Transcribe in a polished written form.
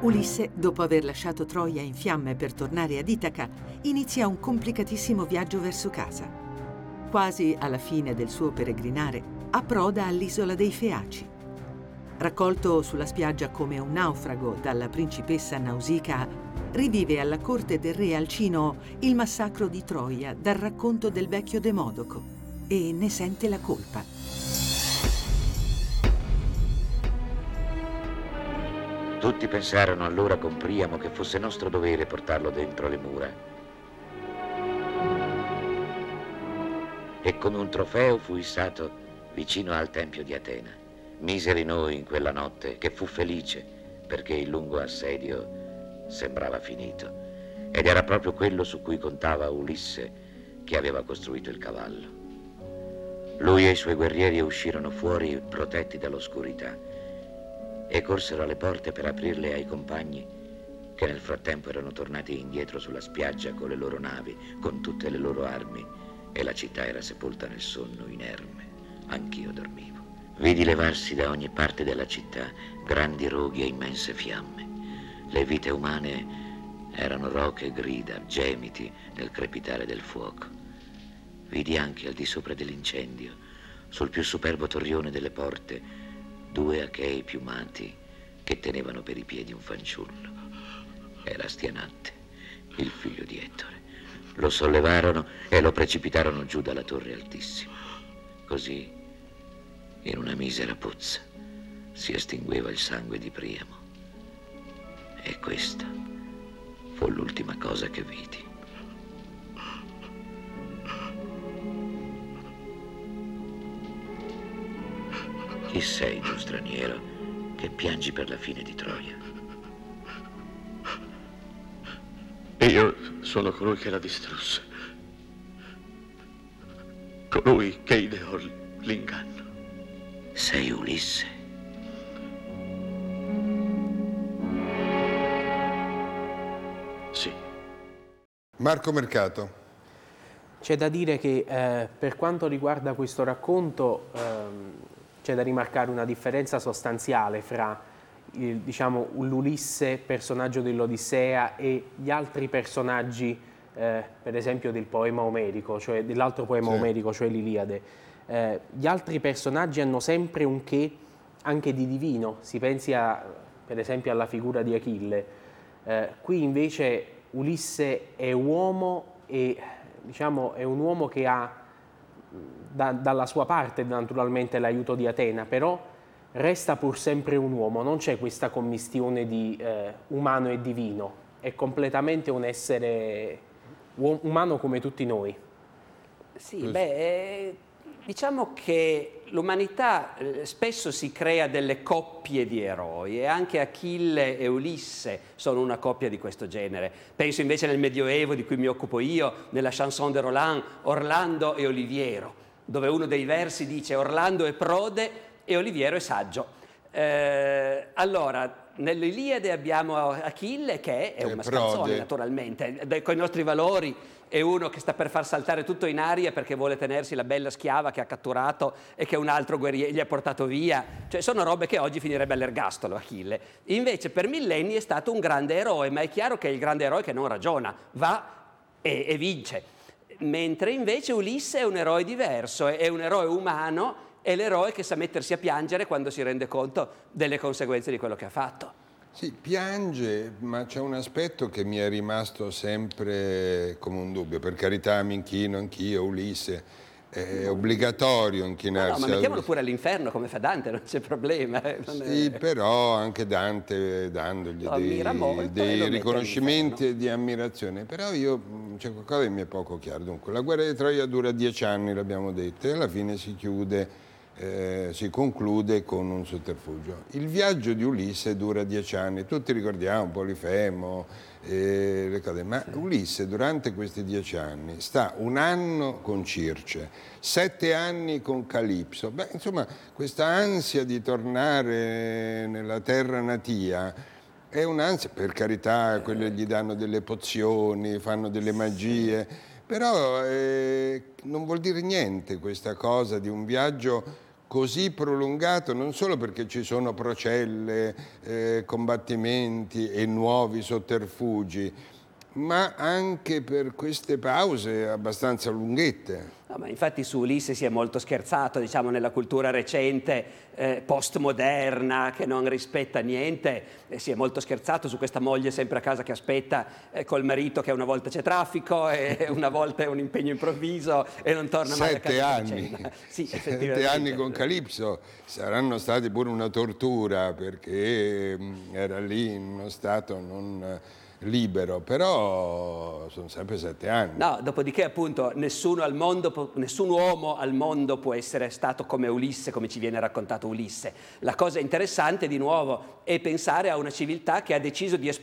Ulisse, dopo aver lasciato Troia in fiamme per tornare ad Itaca, inizia un complicatissimo viaggio verso casa. Quasi alla fine del suo peregrinare, approda all'isola dei Feaci. Raccolto sulla spiaggia come un naufrago dalla principessa Nausicaa, rivive alla corte del re Alcino il massacro di Troia dal racconto del vecchio Demodoco e ne sente la colpa. Tutti pensarono allora con Priamo che fosse nostro dovere portarlo dentro le mura. E come un trofeo fu issato vicino al tempio di Atena. Miseri noi in quella notte, che fu felice, perché il lungo assedio sembrava finito. Ed era proprio quello su cui contava Ulisse, che aveva costruito il cavallo. Lui e i suoi guerrieri uscirono fuori protetti dall'oscurità e corsero alle porte per aprirle ai compagni, che nel frattempo erano tornati indietro sulla spiaggia con le loro navi, con tutte le loro armi, e la città era sepolta nel sonno inerme. Anch'io dormivo. Vidi levarsi da ogni parte della città grandi roghi e immense fiamme. Le vite umane erano roche e grida, gemiti nel crepitare del fuoco. Vidi anche al di sopra dell'incendio, sul più superbo torrione delle porte, 2 achei piumati che tenevano per i piedi un fanciullo. Era Astianante, il figlio di Ettore. Lo sollevarono e lo precipitarono giù dalla torre altissima. Così, in una misera pozza, si estingueva il sangue di Priamo. E questa fu l'ultima cosa che vidi. Chi sei tu, straniero, che piangi per la fine di Troia? Io sono colui che la distrusse. Colui che ideò l'inganno. Sei Ulisse? Sì. Marco Mercato. C'è da dire che per quanto riguarda questo racconto c'è da rimarcare una differenza sostanziale fra l'Ulisse, personaggio dell'Odissea, e gli altri personaggi, per esempio del poema omerico, cioè dell'altro poema omerico, cioè l'Iliade. Gli altri personaggi hanno sempre un che anche di divino, si pensi per esempio alla figura di Achille. Qui invece Ulisse è uomo e è un uomo che ha dalla sua parte naturalmente l'aiuto di Atena, però resta pur sempre un uomo, non c'è questa commistione di umano e divino, è completamente un essere umano come tutti noi. Sì, diciamo che l'umanità spesso si crea delle coppie di eroi e anche Achille e Ulisse sono una coppia di questo genere. Penso invece nel Medioevo, di cui mi occupo io, nella Chanson de Roland, Orlando e Oliviero, dove uno dei versi dice Orlando è prode e Oliviero è saggio. Allora, nell'Iliade abbiamo Achille che è un mascalzone naturalmente, con i nostri valori. È uno che sta per far saltare tutto in aria perché vuole tenersi la bella schiava che ha catturato e che un altro guerriero gli ha portato via. Cioè sono robe che oggi finirebbe all'ergastolo Achille. Invece per millenni è stato un grande eroe, ma è chiaro che è il grande eroe che non ragiona, va e vince. Mentre invece Ulisse è un eroe diverso, è un eroe umano, è l'eroe che sa mettersi a piangere quando si rende conto delle conseguenze di quello che ha fatto. Sì, piange, ma c'è un aspetto che mi è rimasto sempre come un dubbio. Per carità, mi inchino anch'io, Ulisse, è obbligatorio inchinarsi. No, ma mettiamolo pure all'inferno come fa Dante, non c'è problema. Sì, però anche Dante dandogli dei riconoscimenti e di ammirazione. Però c'è qualcosa che mi è poco chiaro. Dunque, la guerra di Troia dura 10 anni, l'abbiamo detto, e alla fine si conclude con un sotterfugio. Il viaggio di Ulisse dura 10 anni, tutti ricordiamo Polifemo, le cose, ma Ulisse durante questi 10 anni sta 1 anno con Circe, 7 anni con Calipso. Insomma, questa ansia di tornare nella terra natia è un'ansia, per carità, quelle gli danno delle pozioni, fanno delle magie, però non vuol dire niente questa cosa di un viaggio così prolungato, non solo perché ci sono procelle, combattimenti e nuovi sotterfugi, ma anche per queste pause abbastanza lunghette. No, ma infatti su Ulisse si è molto scherzato, diciamo, nella cultura recente, postmoderna, che non rispetta niente, si è molto scherzato su questa moglie sempre a casa che aspetta col marito, che una volta c'è traffico e una volta è un impegno improvviso e non torna mai a casa. 7 anni, sì, 7 anni con Calipso saranno stati pure una tortura, perché era lì in uno stato non libero, però sono sempre 7 anni. No, dopodiché appunto nessun uomo al mondo può essere stato come Ulisse, come ci viene raccontato Ulisse. La cosa interessante di nuovo è pensare a una civiltà che ha deciso di